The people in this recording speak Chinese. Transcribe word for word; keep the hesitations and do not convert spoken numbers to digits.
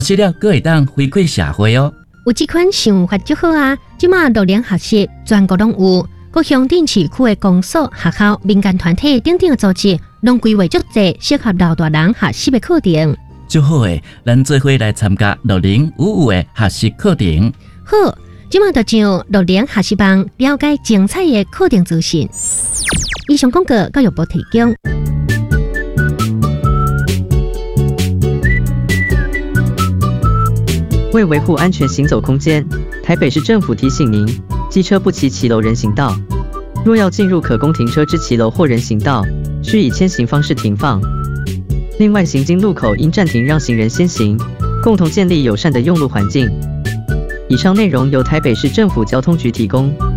是了，各会当回馈社会哦。 有这款想法就好啊！即马绿联学习全国拢有，各乡镇市区的公所、学校、民间团体等等的组织，拢规划足侪适合老大人学习的课程。 就好诶，咱做伙来参加绿林五五的学习课程。 好，即马就上绿联学习网了解精彩的课程资讯。以上广告教育部提供。 为维护安全行走空间，台北市政府提醒您：机车不骑骑楼人行道。若要进入可供停车之骑楼或人行道，需以牵行方式停放。另外，行经路口应暂停让行人先行，共同建立友善的用路环境。以上内容由台北市政府交通局提供。